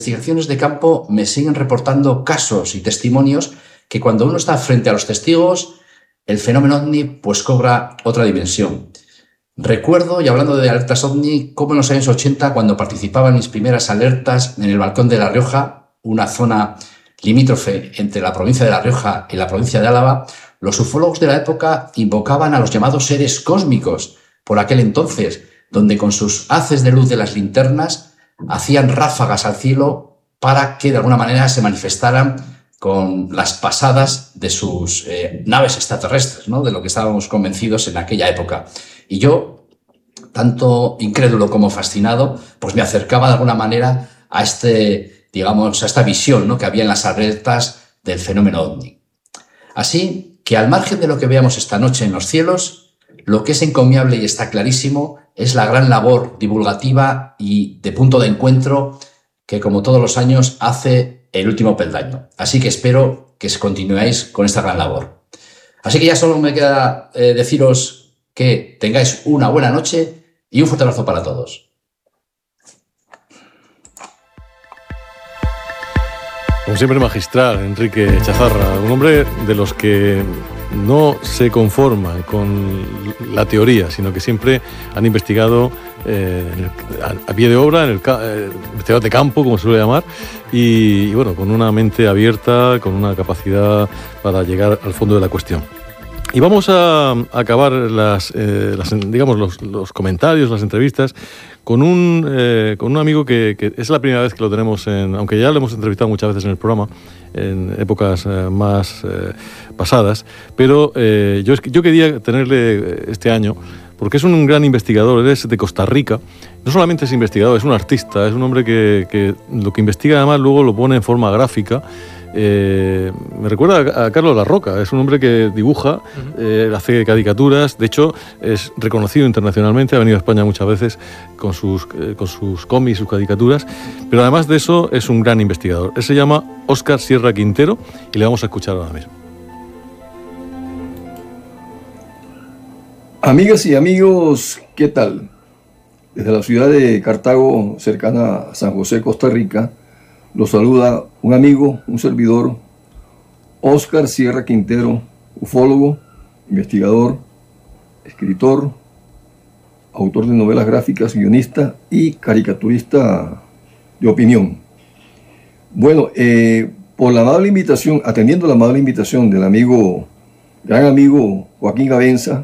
Investigaciones de campo me siguen reportando casos y testimonios que cuando uno está frente a los testigos, el fenómeno ovni pues cobra otra dimensión. Recuerdo, y hablando de alertas ovni, cómo en los años 80, cuando participaba en mis primeras alertas en el Balcón de La Rioja, una zona limítrofe entre la provincia de La Rioja y la provincia de Álava, los ufólogos de la época invocaban a los llamados seres cósmicos por aquel entonces, donde con sus haces de luz de las linternas hacían ráfagas al cielo para que de alguna manera se manifestaran con las pasadas de sus naves extraterrestres, ¿no? De lo que estábamos convencidos en aquella época. Y yo, tanto incrédulo como fascinado, pues me acercaba de alguna manera a esta visión, ¿no?, que había en las alertas del fenómeno ovni. Así que al margen de lo que veamos esta noche en los cielos, lo que es encomiable y está clarísimo es la gran labor divulgativa y de punto de encuentro que, como todos los años, hace El Último Peldaño. Así que espero que continuéis con esta gran labor. Así que ya solo me queda deciros que tengáis una buena noche y un fuerte abrazo para todos. Como siempre, magistral, Enrique Chazarra, un hombre de los que no se conforman con la teoría, sino que siempre han investigado a pie de obra, investigado de campo, como se suele llamar, y bueno, con una mente abierta, con una capacidad para llegar al fondo de la cuestión. Y vamos a acabar los comentarios, las entrevistas, con un amigo que es la primera vez que lo tenemos, aunque ya lo hemos entrevistado muchas veces en el programa, en épocas más pasadas, pero yo quería tenerle este año, porque es un gran investigador, él es de Costa Rica. No solamente es investigador, es un artista, es un hombre que lo que investiga además luego lo pone en forma gráfica. Me recuerda a Carlos La Roca, es un hombre que dibuja, hace caricaturas, de hecho es reconocido internacionalmente, ha venido a España muchas veces con sus cómics, sus caricaturas, pero además de eso es un gran investigador. Él se llama Óscar Sierra Quintero y le vamos a escuchar ahora mismo. Amigas y amigos, ¿qué tal? Desde la ciudad de Cartago, cercana a San José, Costa Rica, los saluda un amigo, un servidor, Óscar Sierra Quintero, ufólogo, investigador, escritor, autor de novelas gráficas, guionista y caricaturista de opinión. Bueno, por la amable invitación, atendiendo la amable invitación del gran amigo Joaquín Gabenza,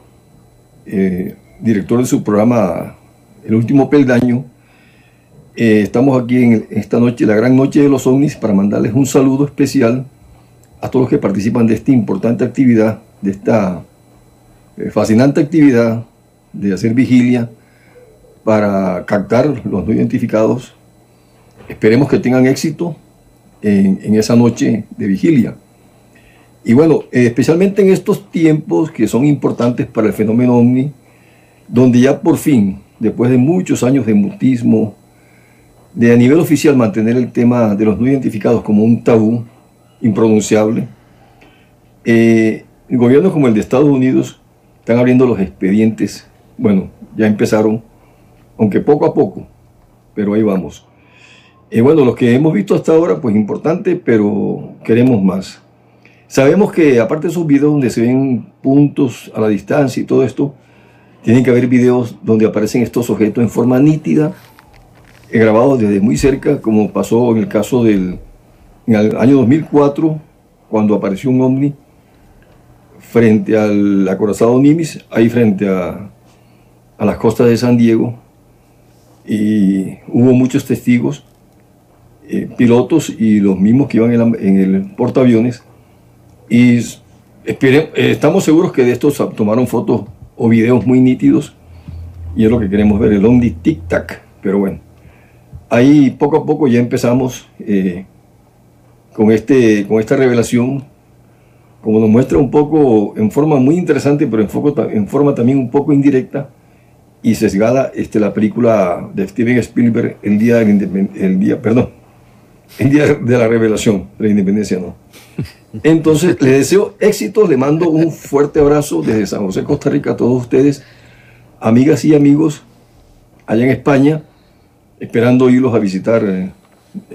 director de su programa El Último Peldaño, estamos aquí en esta noche, la gran noche de los ovnis, para mandarles un saludo especial a todos los que participan de esta importante actividad, de esta fascinante actividad de hacer vigilia para captar los no identificados. Esperemos que tengan éxito en esa noche de vigilia. Y bueno, especialmente en estos tiempos que son importantes para el fenómeno ovni, donde ya por fin, después de muchos años de mutismo, de a nivel oficial mantener el tema de los no identificados como un tabú impronunciable, gobiernos como el de Estados Unidos están abriendo los expedientes. Bueno, ya empezaron, aunque poco a poco, pero ahí vamos. Bueno, lo que hemos visto hasta ahora, pues importante, pero queremos más. Sabemos que aparte de esos videos donde se ven puntos a la distancia y todo esto, tienen que haber videos donde aparecen estos objetos en forma nítida, grabados desde muy cerca, como pasó en el caso en el año 2004, cuando apareció un ovni frente al acorazado Nimitz, ahí frente a las costas de San Diego, y hubo muchos testigos, pilotos y los mismos que iban en el portaaviones, y estamos seguros que de estos tomaron fotos o videos muy nítidos, y es lo que queremos ver, el ovni tic-tac. Pero bueno, ahí poco a poco ya empezamos con esta revelación, como nos muestra un poco en forma muy interesante, pero en forma también un poco indirecta y sesgada, la película de Steven Spielberg, el día de la revelación, de la independencia, ¿no? Entonces, les deseo éxito, les mando un fuerte abrazo desde San José, Costa Rica, a todos ustedes, amigas y amigos allá en España, esperando irlos a visitar